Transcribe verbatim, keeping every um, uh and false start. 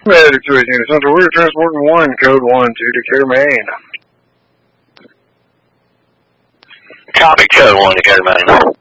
Medic to Unit Central, we're transporting one, code one to Decatur, Maine. Copy, code one, Decatur, Maine.